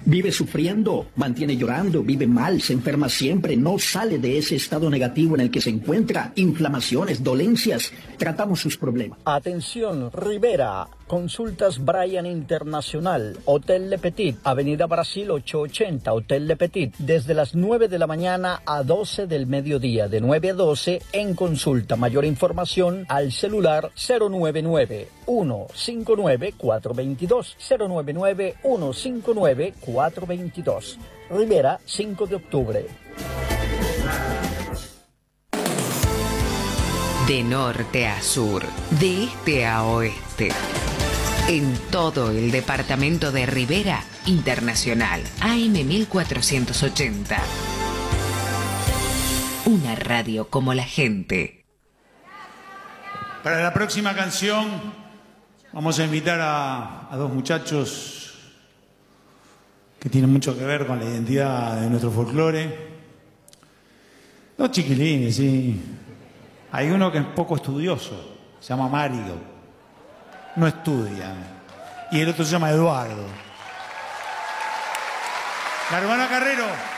Vive sufriendo, mantiene llorando, vive mal, se enferma siempre, no sale de ese estado negativo en el que se encuentra, inflamaciones, dolencias. Tratamos sus problemas. Atención, Rivera. Consultas Brian Internacional, Hotel Le Petit, Avenida Brasil 880, Hotel Le Petit, desde las 9 de la mañana a 12 del mediodía, de 9 a 12 en consulta. Mayor información al celular 099-159-422, 099-159-422. Rivera, 5 de octubre. De norte a sur, de este a oeste. En todo el departamento de Rivera, Internacional, AM 1480. Una radio como la gente. Para la próxima canción vamos a invitar a dos muchachos que tienen mucho que ver con la identidad de nuestro folclore. Dos chiquilines, sí. Hay uno que es poco estudioso, se llama Mario. No estudia. Y el otro se llama Eduardo. La hermana Carrero.